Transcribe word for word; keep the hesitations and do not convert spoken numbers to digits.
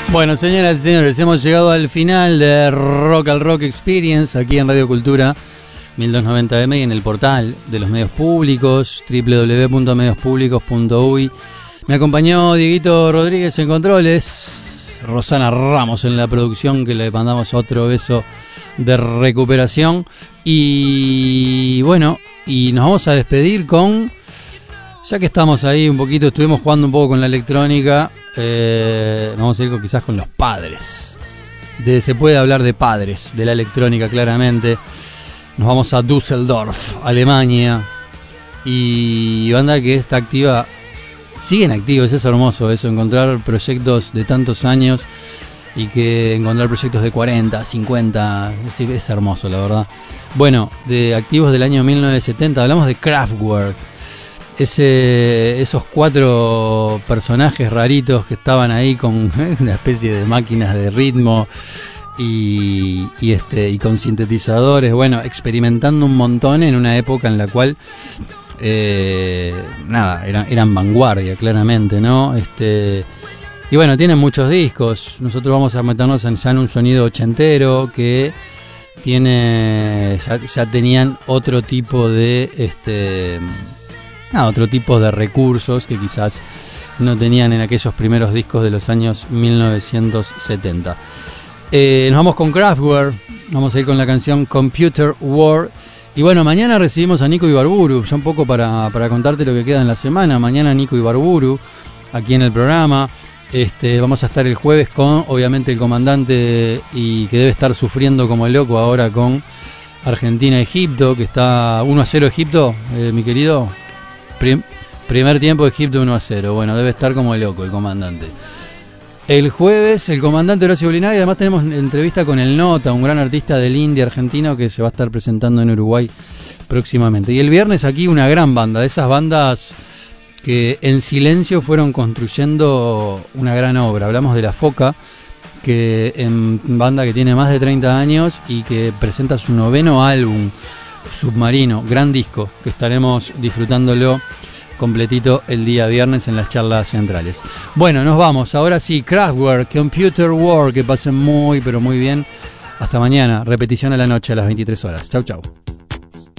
Bueno, señoras y señores, hemos llegado al final de Rock al Rock Experience aquí en Radio Cultura mil doscientos noventa eme y en el portal de los medios públicos doble u doble u doble u punto medios públicos punto uy. Me acompañó Dieguito Rodríguez en controles, Rosana Ramos en la producción, que le mandamos otro beso de recuperación. Y bueno, y nos vamos a despedir con, ya que estamos ahí un poquito, estuvimos jugando un poco con la electrónica, eh, vamos a ir con, quizás con los padres. De, se puede hablar de padres de la electrónica claramente. Nos vamos a Düsseldorf, Alemania, y banda que está activa, siguen activos, es hermoso eso, encontrar proyectos de tantos años y que encontrar proyectos de cuarenta, cincuenta, es, es hermoso la verdad. Bueno, de activos del año mil novecientos setenta, hablamos de Kraftwerk, ese, esos cuatro personajes raritos que estaban ahí con una especie de máquinas de ritmo y, y, este, y con sintetizadores, bueno, experimentando un montón en una época en la cual eh, nada, eran, eran vanguardia claramente, ¿no? Este, y bueno, tienen muchos discos. Nosotros vamos a meternos en, ya en un sonido ochentero que tiene, ya, ya tenían otro tipo de este, nada, otro tipo de recursos que quizás no tenían en aquellos primeros discos de los años mil novecientos setenta. Eh, nos vamos con Kraftwerk, vamos a ir con la canción Computer War. Y bueno, mañana recibimos a Nico Ibarburu, ya un poco para, para contarte lo que queda en la semana. Mañana Nico Ibarburu, aquí en el programa. Este, vamos a estar el jueves con, obviamente, el comandante, y que debe estar sufriendo como el loco ahora con Argentina-Egipto, que está uno a cero Egipto, eh, mi querido. Prim, primer tiempo Egipto uno a cero. Bueno, debe estar como el loco el comandante. El jueves el comandante Horacio Molinari, además tenemos entrevista con el Nota, un gran artista del indie argentino que se va a estar presentando en Uruguay próximamente. Y el viernes aquí una gran banda, de esas bandas que en silencio fueron construyendo una gran obra. Hablamos de La Foca, que en banda que tiene más de treinta años y que presenta su noveno álbum, Submarino, gran disco, que estaremos disfrutándolo completito el día viernes en las charlas centrales. Bueno, nos vamos. Ahora sí, Kraftwerk, Computer War, que pasen muy, pero muy bien. Hasta mañana. Repetición a la noche a las veintitrés horas. Chau, chau.